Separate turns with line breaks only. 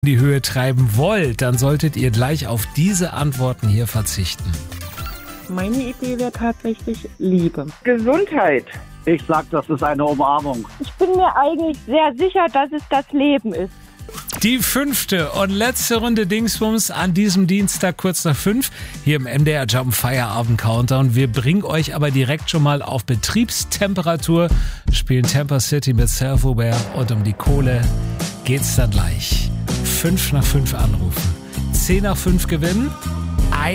die Höhe treiben wollt, dann solltet ihr gleich auf diese Antworten hier verzichten.
Meine Idee wäre tatsächlich Liebe.
Gesundheit.
Ich sag, das ist eine Umarmung.
Ich bin mir eigentlich sehr sicher, dass es das Leben ist.
Die 5. und letzte Runde Dingsbums an diesem Dienstag kurz nach 5 hier im MDR Jump Feierabend Countdown. Wir bringen euch aber direkt schon mal auf Betriebstemperatur, spielen Tampa City mit Self-Aware und um die Kohle geht's dann gleich. 5 nach 5 anrufen, 10 nach 5 gewinnen